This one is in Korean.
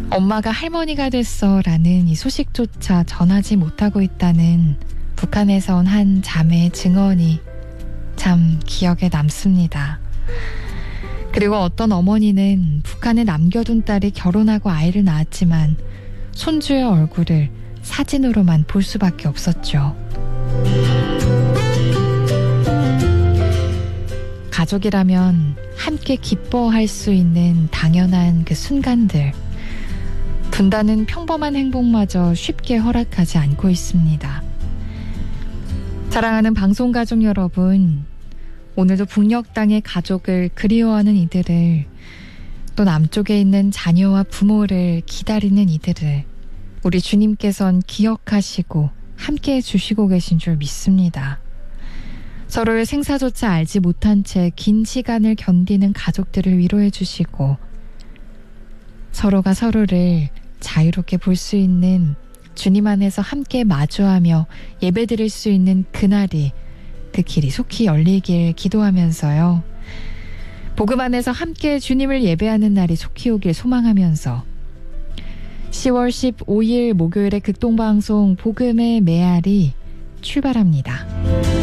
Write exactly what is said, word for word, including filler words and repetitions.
엄마가 할머니가 됐어 라는 이 소식조차 전하지 못하고 있다는 북한에서 온 한 자매의 증언이 참 기억에 남습니다. 그리고 어떤 어머니는 북한에 남겨둔 딸이 결혼하고 아이를 낳았지만 손주의 얼굴을 사진으로만 볼 수밖에 없었죠. 가족이라면 함께 기뻐할 수 있는 당연한 그 순간들, 분단은 평범한 행복마저 쉽게 허락하지 않고 있습니다. 사랑하는 방송가족 여러분, 오늘도 북녘 땅의 가족을 그리워하는 이들을, 또 남쪽에 있는 자녀와 부모를 기다리는 이들을 우리 주님께선 기억하시고 함께해 주시고 계신 줄 믿습니다. 서로의 생사조차 알지 못한 채 긴 시간을 견디는 가족들을 위로해 주시고 서로가 서로를 자유롭게 볼 수 있는 주님 안에서 함께 마주하며 예배드릴 수 있는 그날이, 그 길이 속히 열리길 기도하면서요. 복음 안에서 함께 주님을 예배하는 날이 속히 오길 소망하면서 시월 십오일 목요일의 극동방송 복음의 메아리 출발합니다.